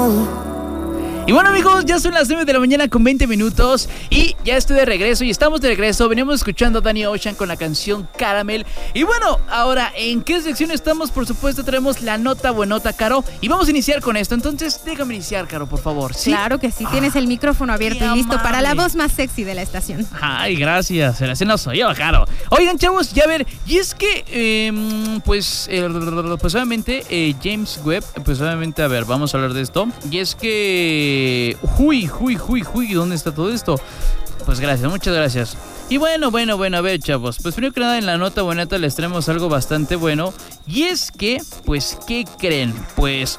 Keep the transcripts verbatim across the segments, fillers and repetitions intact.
Y bueno, amigos, ya son las nueve de la mañana con veinte minutos y ya estoy de regreso y estamos de regreso. Veníamos escuchando a Danny Ocean con la canción Caramel. Y bueno, ahora, ¿en qué sección estamos? Por supuesto, tenemos la nota buenota, Caro, y vamos a iniciar con esto. Entonces, déjame iniciar, Caro, por favor. ¿Sí? Claro que sí, tienes ah, el micrófono abierto y listo amable. para la voz más sexy de la estación. Ay, gracias, se no soy yo, Caro. Oigan, chavos, ya ver, y es que, eh, pues, eh, pues obviamente, eh, James Webb, pues obviamente, a ver, vamos a hablar de esto. Y es que... Uy, uy, uy, uy, ¿dónde está todo esto? Pues gracias, muchas gracias. Y bueno, bueno, bueno, a ver, chavos, pues primero que nada en la nota bonita les traemos algo bastante bueno. Y es que, pues, ¿qué creen? Pues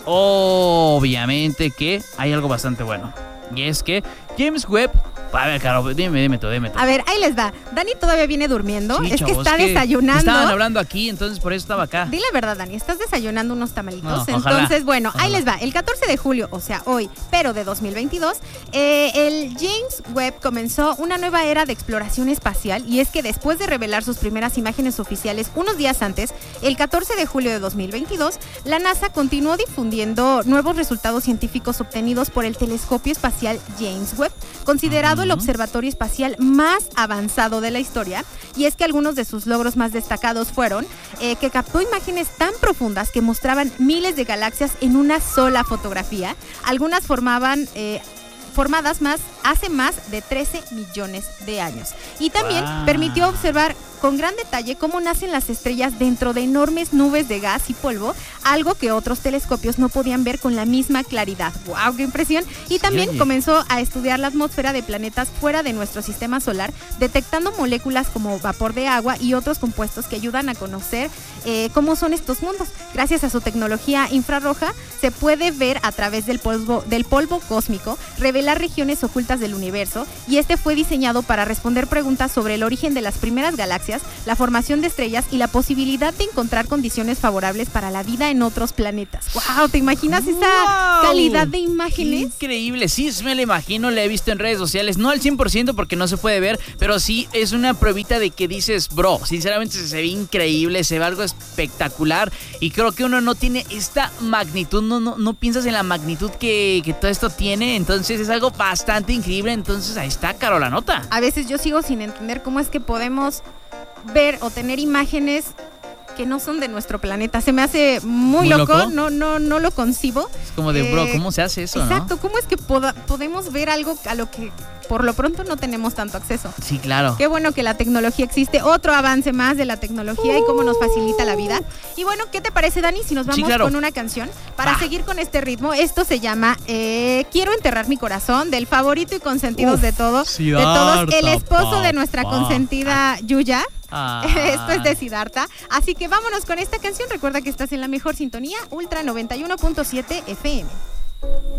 obviamente que hay algo bastante bueno. Y es que James Webb... A ver, Caro, dime, dime todo, dime todo. A ver, ahí les va. Dani todavía viene durmiendo. Sí, es chavos, que está que desayunando. Estaban hablando aquí, entonces por eso estaba acá. Di la verdad, Dani, estás desayunando unos tamalitos. No, ojalá, entonces, bueno, ojalá. ahí les va. El catorce de julio, o sea, hoy, pero de dos mil veintidós, eh, el James Webb comenzó una nueva era de exploración espacial. Y es que después de revelar sus primeras imágenes oficiales unos días antes, el catorce de julio de dos mil veintidós, la NASA continuó difundiendo nuevos resultados científicos obtenidos por el telescopio espacial James Webb, considerado uh-huh. el observatorio espacial más avanzado de la historia. Y es que algunos de sus logros más destacados fueron eh, que captó imágenes tan profundas que mostraban miles de galaxias en una sola fotografía. Algunas formaban eh, formadas más hace más de trece millones de años. Y también wow. permitió observar con gran detalle cómo nacen las estrellas dentro de enormes nubes de gas y polvo, algo que otros telescopios no podían ver con la misma claridad. ¡Wow! ¡Qué impresión! Y también sí, comenzó a estudiar la atmósfera de planetas fuera de nuestro sistema solar, detectando moléculas como vapor de agua y otros compuestos que ayudan a conocer eh, cómo son estos mundos. Gracias a su tecnología infrarroja, se puede ver a través del polvo, del polvo cósmico, revelar regiones ocultas del universo, y este fue diseñado para responder preguntas sobre el origen de las primeras galaxias, la formación de estrellas y la posibilidad de encontrar condiciones favorables para la vida en otros planetas. ¡Wow! ¿Te imaginas esa wow. calidad de imágenes? Increíble, sí, me lo imagino, la he visto en redes sociales, no al cien por ciento porque no se puede ver, pero sí es una pruebita de que dices, bro, sinceramente se ve increíble, se ve algo espectacular, y creo que uno no tiene esta magnitud, no, no, no piensas en la magnitud que, que todo esto tiene, entonces es algo bastante increíble. Entonces ahí está, Caro, la nota. A veces yo sigo sin entender cómo es que podemos ver o tener imágenes que no son de nuestro planeta. Se me hace muy, muy loco, loco. No, no, no lo concibo. Es como de, eh, bro, ¿cómo se hace eso? Exacto, ¿no? ¿Cómo es que poda- podemos ver algo a lo que por lo pronto no tenemos tanto acceso? Sí, claro. Qué bueno que la tecnología existe, otro avance más de la tecnología uh. y cómo nos facilita la vida. Y bueno, ¿qué te parece, Dani, si nos vamos sí, claro. con una canción para ah. seguir con este ritmo? Esto se llama eh, Quiero enterrar mi corazón, del favorito y consentidos Uf, de todo, de todos, el esposo pa, de nuestra pa. consentida Yuya. Ah. Esto es de Siddhartha. Así que vámonos con esta canción. Recuerda que estás en la mejor sintonía, Ultra noventa y uno punto siete F M.